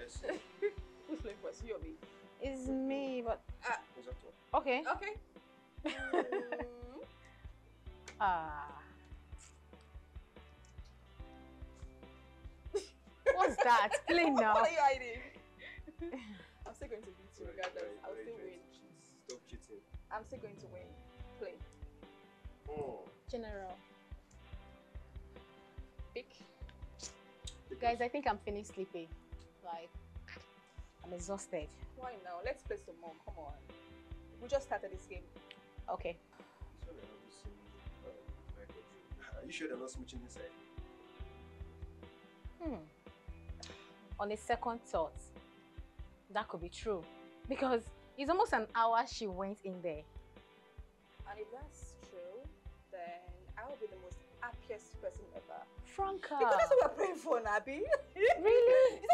first. Who's playing first? You or me? It's me, but Who's up to? okay. Okay. What's that? Play now. What are you hiding? I'm still going to beat you regardless. I'll still win. Stop cheating. I'm still going to win. Play. Oh. General. Pick. Guys, I think I'm feeling sleepy. Like, I'm exhausted. Why now? Let's play some more. Come on. We just started this game. Okay. Are you sure they're not smooching inside? On a second thought, that could be true. Because it's almost an hour she went in there. And if that's true, then I'll be the most happiest person ever. Franca. Because that's what we're praying for, Nabi. Really? Is